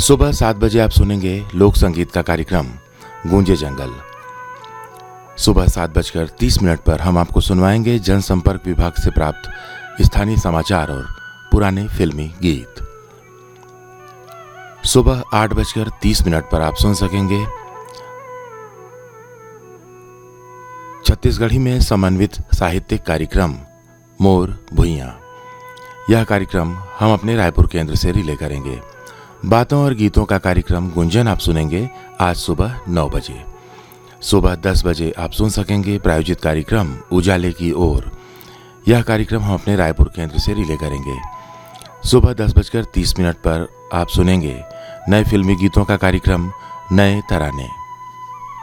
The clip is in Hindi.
सुबह 7 बजे आप सुनेंगे लोक संगीत का कार्यक्रम गूंजे जंगल। सुबह 7:30 पर हम आपको सुनवाएंगे जनसंपर्क विभाग से प्राप्त स्थानीय समाचार और पुराने फिल्मी गीत। सुबह 8:30 पर आप सुन सकेंगे छत्तीसगढ़ी में समन्वित साहित्यिक कार्यक्रम मोर भुइयां। यह कार्यक्रम हम अपने रायपुर केंद्र से रिले करेंगे। बातों और गीतों का कार्यक्रम गुंजन आप सुनेंगे आज सुबह 9 बजे। सुबह 10 बजे आप सुन सकेंगे प्रायोजित कार्यक्रम उजाले की ओर। यह कार्यक्रम हम अपने रायपुर केंद्र से रिले करेंगे। सुबह 10:30 पर आप सुनेंगे नए फिल्मी गीतों का कार्यक्रम नए तराने।